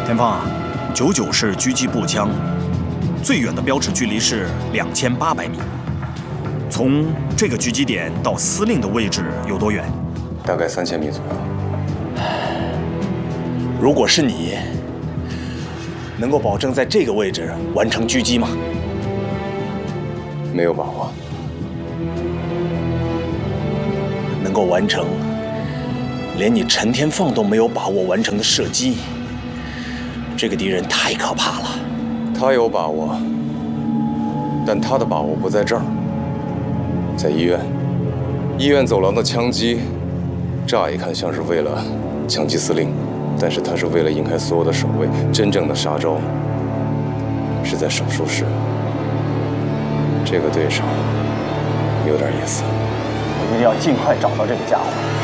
田芳啊，99式狙击步枪，最远的标尺距离是2800米。从这个狙击点到司令的位置有多远？ 大概3000米左右。 如果是你，能够保证在这个位置完成狙击吗？ 没有把握。 能够完成连你陈天放都没有把握完成的射击，这个敌人太可怕了。 他有把握，但他的把握不在这儿，在医院。医院走廊的枪击，乍一看像是为了枪击司令，但是他是为了引开所有的守卫。真正的杀招是在手术室。这个对手有点意思。 我一定要尽快找到这个家伙。